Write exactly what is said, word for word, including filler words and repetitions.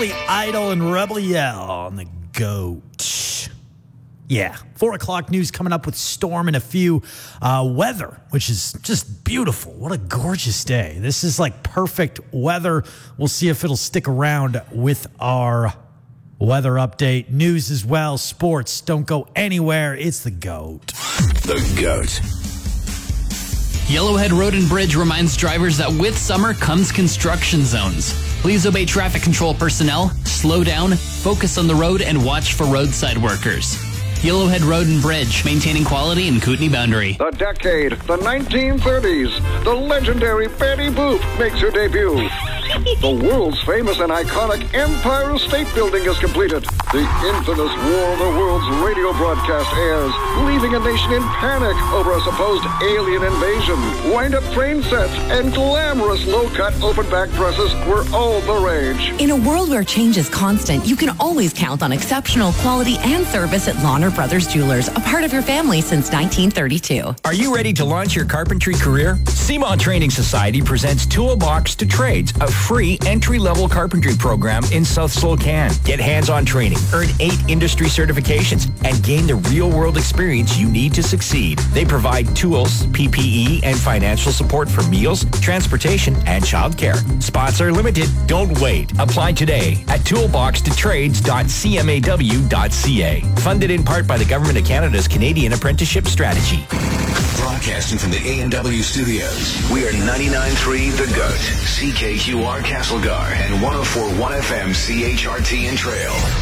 Billy Idol and Rebel Yell on the GOAT. Yeah, four o'clock news coming up with Storm and a few. Uh, weather, which is just beautiful. What a gorgeous day. This is like perfect weather. We'll see if it'll stick around with our weather update. News as well. Sports. Don't go anywhere. It's the GOAT. The GOAT. Yellowhead Road and Bridge reminds drivers that with summer comes construction zones. Please obey traffic control personnel, slow down, focus on the road, and watch for roadside workers. Yellowhead Road and Bridge, maintaining quality in Kootenai Boundary. The decade, the nineteen thirties, the legendary Betty Boop makes her debut. The world's famous and iconic Empire State Building is completed. The infamous War of the Worlds radio broadcast airs, leaving a nation in panic over a supposed alien invasion. Wind-up train sets and glamorous low-cut open-back dresses were all the rage. In a world where change is constant, you can always count on exceptional quality and service at Lahner Brothers Jewelers, a part of your family since nineteen thirty-two. Are you ready to launch your carpentry career? C M A Training Society presents Toolbox to Trades, a free entry-level carpentry program in South Slocan. Get hands-on training, earn eight industry certifications, and gain the real-world experience you need to succeed. They provide tools, P P E, and financial support for meals, transportation, and childcare. Spots are limited. Don't wait. Apply today at toolbox to trades dot c m a w dot c a. Funded in part by the Government of Canada's Canadian Apprenticeship Strategy. Broadcasting from the A and W studios, we are ninety-nine point three The GOAT, C K Q R Castlegar, and one oh four point one F M C H R T and Trail.